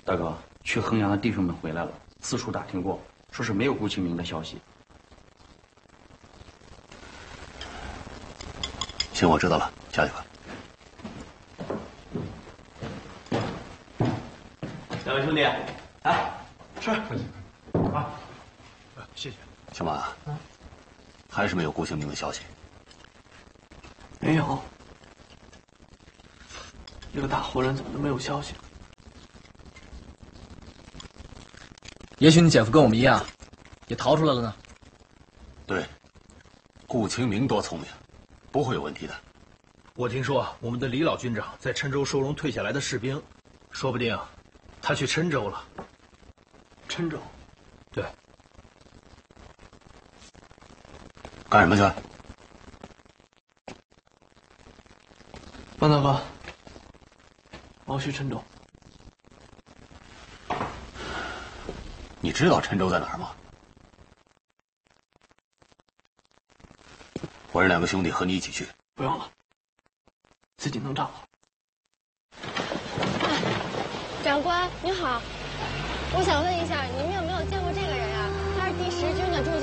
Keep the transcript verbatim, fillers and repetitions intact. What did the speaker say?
大哥，去衡阳的弟兄们回来了，四处打听过，说是没有顾清明的消息。 行，我知道了，下去吧。 两位兄弟，来，吃。 啊，谢谢。 小马，还是没有顾清明的消息。 没有。这个大活人怎么都没有消息？ 也许你姐夫跟我们一样，也逃出来了呢。 对，顾清明多聪明，不会有问题的。 我听说我们的李老军长在郴州收容退下来的士兵，说不定他去郴州了。 郴州？ 对。 干什么去？ 方大哥，我要去郴州。 你知道郴州在哪儿吗？我让两个兄弟和你一起去。 不用了，自己能照顾。 哎，长官您好，我想问一下，你们有没有见过这个人啊？他是第十军的中将。